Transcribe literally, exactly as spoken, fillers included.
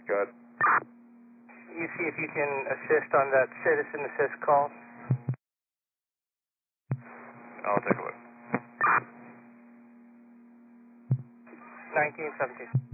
Go ahead. You see if you can assist on that citizen assist call. I'll take a look. nineteen seventeen.